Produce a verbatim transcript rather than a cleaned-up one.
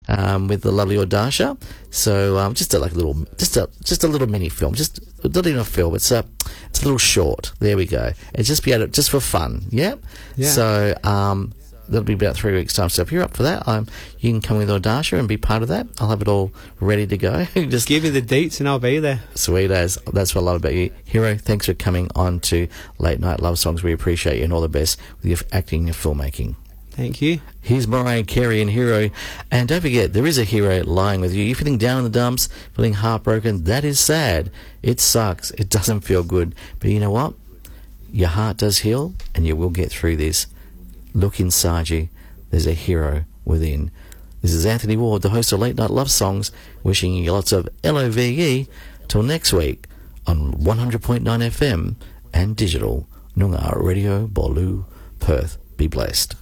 um, with the lovely Audasha. So um, just a, like a little, just a just a little mini film, just not even a film. It's a it's a little short. There we go. It's just be able to, just for fun. Yeah. Yeah. So um, that'll be about three weeks time. So if you're up for that, um, you can come with Audasha and be part of that. I'll have it all ready to go. Just give me the dates and I'll be there. Sweet as. That's what I love about you, Hero. Thanks for coming on to Late Night Love Songs. We appreciate you and all the best with your acting and filmmaking. Thank you. Here's Mariah Carey and Hero. And don't forget, there is a hero lying with you. You're feeling down in the dumps, feeling heartbroken. That is sad. It sucks. It doesn't feel good. But you know what? Your heart does heal, and you will get through this. Look inside you. There's a hero within. This is Anthony Ward, the host of Late Night Love Songs, wishing you lots of L O V E. Till next week on one hundred point nine F M and digital. Noongar Radio, Bolu, Perth. Be blessed.